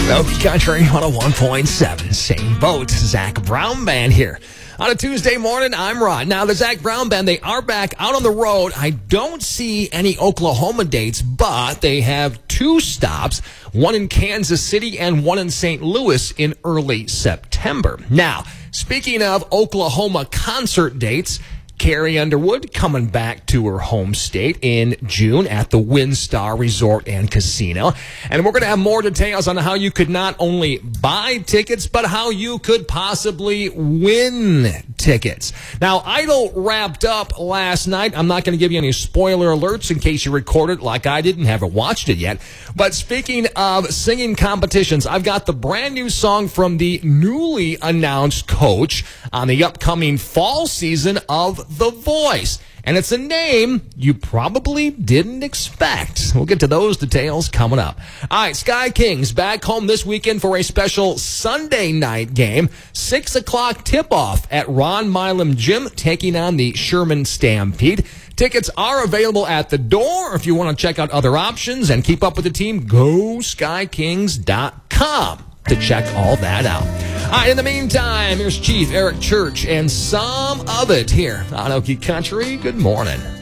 Okie Country 101.7. Same boat. Zach Brown Band here. On a Tuesday morning, I'm Rod. Now, the Zach Brown Band, they are back out on the road. I don't see any Oklahoma dates, but they have two stops, one in Kansas City and one in St. Louis in early September. Now, speaking of Oklahoma concert dates, Carrie Underwood coming back to her home state in June at the WinStar Resort and Casino. And we're going to have more details on how you could not only buy tickets, but how you could possibly win tickets. Now, Idol wrapped up last night. I'm not going to give you any spoiler alerts in case you recorded like I didn't, haven't watched it yet. But speaking of singing competitions, I've got the brand new song from the newly announced coach on the upcoming fall season of The Voice. And it's a name you probably didn't expect. We'll get to those details coming up. All right, Sky Kings back home this weekend for a special Sunday night game. 6 o'clock tip-off at Ron Milam Gym, taking on the Sherman Stampede. Tickets are available at the door. If you want to check out other options and keep up with the team, go skykings.com to check all that out. All right, in the meantime, here's Chief Eric Church and some of it here on Okie Country. Good morning.